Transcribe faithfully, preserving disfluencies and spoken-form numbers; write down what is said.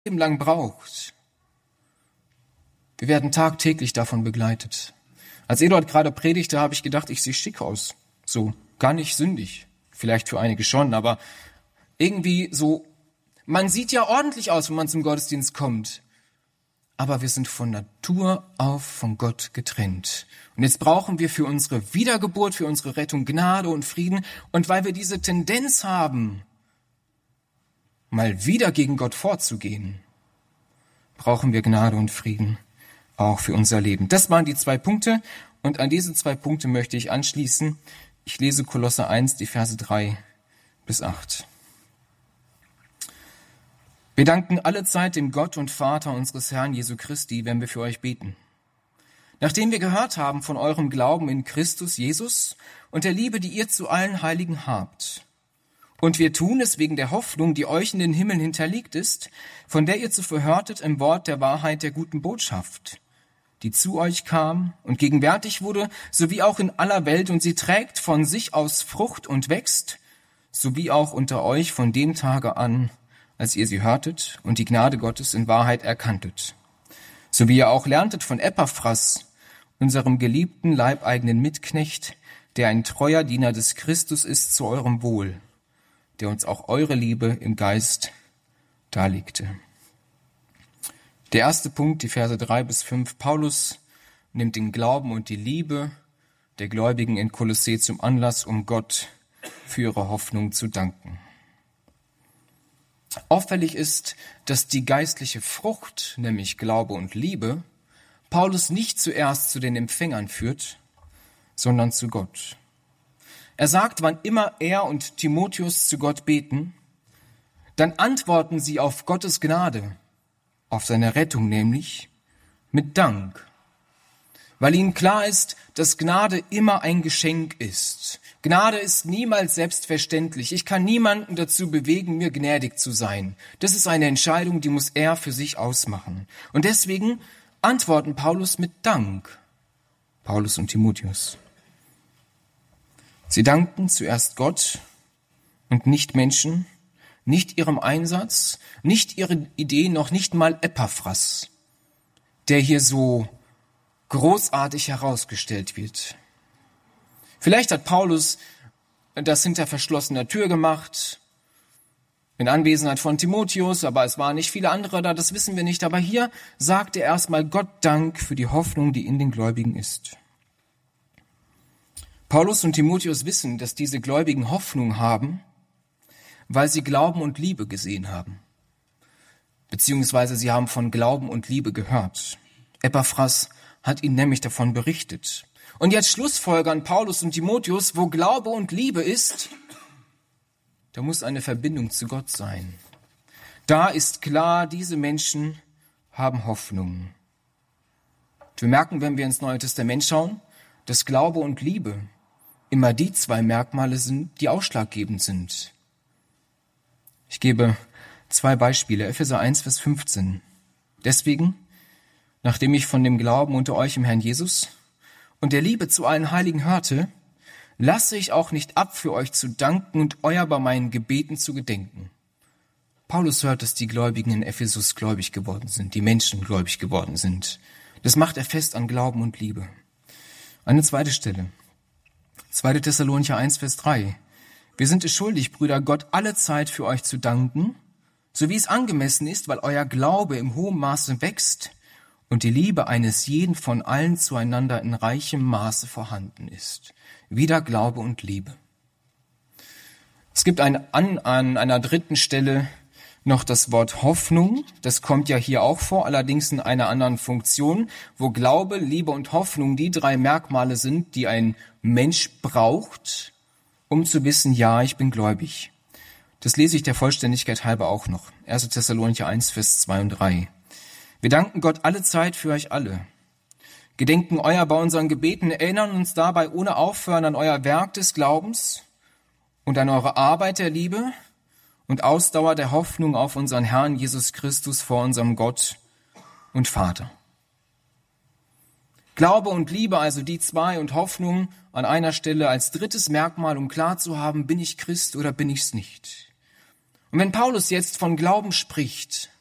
Leben lang braucht. Wir werden tagtäglich davon begleitet. Als Eduard gerade predigte, habe ich gedacht, ich sehe schick aus. So, gar nicht sündig. Vielleicht für einige schon, aber irgendwie so, man sieht ja ordentlich aus, wenn man zum Gottesdienst kommt. Aber wir sind von Natur auf von Gott getrennt. Und jetzt brauchen wir für unsere Wiedergeburt, für unsere Rettung Gnade und Frieden. Und weil wir diese Tendenz haben, mal wieder gegen Gott vorzugehen, brauchen wir Gnade und Frieden, auch für unser Leben. Das waren die zwei Punkte. Und an diese zwei Punkte möchte ich anschließen. Ich lese Kolosser eins, die Verse drei bis acht. Wir danken allezeit dem Gott und Vater unseres Herrn Jesu Christi, wenn wir für euch beten. Nachdem wir gehört haben von eurem Glauben in Christus Jesus und der Liebe, die ihr zu allen Heiligen habt. Und wir tun es wegen der Hoffnung, die euch in den Himmeln hinterlegt ist, von der ihr zuvor hörtet im Wort der Wahrheit der guten Botschaft, die zu euch kam und gegenwärtig wurde, sowie auch in aller Welt, und sie trägt von sich aus Frucht und wächst, sowie auch unter euch von dem Tage an, als ihr sie hörtet und die Gnade Gottes in Wahrheit erkanntet. So wie ihr auch lerntet von Epaphras, unserem geliebten leibeigenen Mitknecht, der ein treuer Diener des Christus ist zu eurem Wohl, der uns auch eure Liebe im Geist darlegte. Der erste Punkt, die Verse drei bis fünf. Paulus nimmt den Glauben und die Liebe der Gläubigen in Kolossä zum Anlass, um Gott für ihre Hoffnung zu danken. Auffällig ist, dass die geistliche Frucht, nämlich Glaube und Liebe, Paulus nicht zuerst zu den Empfängern führt, sondern zu Gott. Er sagt, wann immer er und Timotheus zu Gott beten, dann antworten sie auf Gottes Gnade, auf seine Rettung nämlich, mit Dank. Weil ihnen klar ist, dass Gnade immer ein Geschenk ist. Gnade ist niemals selbstverständlich. Ich kann niemanden dazu bewegen, mir gnädig zu sein. Das ist eine Entscheidung, die muss er für sich ausmachen. Und deswegen antworten Paulus mit Dank. Paulus und Timotheus. Sie danken zuerst Gott und nicht Menschen, nicht ihrem Einsatz, nicht ihren Ideen, noch nicht mal Epaphras, der hier so großartig herausgestellt wird. Vielleicht hat Paulus das hinter verschlossener Tür gemacht, in Anwesenheit von Timotheus, aber es waren nicht viele andere da, das wissen wir nicht. Aber hier sagt er erstmal Gott Dank für die Hoffnung, die in den Gläubigen ist. Paulus und Timotheus wissen, dass diese Gläubigen Hoffnung haben, weil sie Glauben und Liebe gesehen haben. Beziehungsweise sie haben von Glauben und Liebe gehört. Epaphras hat ihnen nämlich davon berichtet. Und jetzt schlussfolgern Paulus und Timotheus, wo Glaube und Liebe ist, da muss eine Verbindung zu Gott sein. Da ist klar, diese Menschen haben Hoffnung. Wir merken, wenn wir ins Neue Testament schauen, dass Glaube und Liebe immer die zwei Merkmale sind, die ausschlaggebend sind. Ich gebe zwei Beispiele. Epheser eins, Vers fünfzehn. Deswegen, nachdem ich von dem Glauben unter euch im Herrn Jesus und der Liebe zu allen Heiligen hörte, lasse ich auch nicht ab, für euch zu danken und euer bei meinen Gebeten zu gedenken. Paulus hört, dass die Gläubigen in Ephesus gläubig geworden sind, die Menschen gläubig geworden sind. Das macht er fest an Glauben und Liebe. Eine zweite Stelle. zweite Thessalonicher eins, Vers drei. Wir sind es schuldig, Brüder, Gott alle Zeit für euch zu danken, so wie es angemessen ist, weil euer Glaube im hohen Maße wächst und die Liebe eines jeden von allen zueinander in reichem Maße vorhanden ist. Wieder Glaube und Liebe. Es gibt ein, an, an einer dritten Stelle noch das Wort Hoffnung. Das kommt ja hier auch vor, allerdings in einer anderen Funktion, wo Glaube, Liebe und Hoffnung die drei Merkmale sind, die ein Mensch braucht, um zu wissen, ja, ich bin gläubig. Das lese ich der Vollständigkeit halber auch noch. erster Thessalonicher eins, Vers zwei und drei. Wir danken Gott alle Zeit für euch alle. Gedenken euer bei unseren Gebeten, erinnern uns dabei ohne Aufhören an euer Werk des Glaubens und an eure Arbeit der Liebe und Ausdauer der Hoffnung auf unseren Herrn Jesus Christus vor unserem Gott und Vater. Glaube und Liebe, also die zwei, und Hoffnung an einer Stelle als drittes Merkmal, um klar zu haben, bin ich Christ oder bin ich's nicht. Und wenn Paulus jetzt von Glauben spricht,